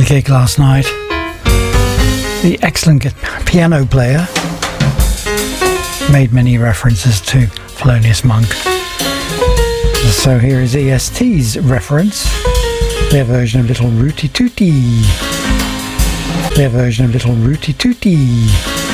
gig last night. The excellent piano player made many references to Thelonious Monk. So here is EST's reference, their version of Little Rooty Tooty.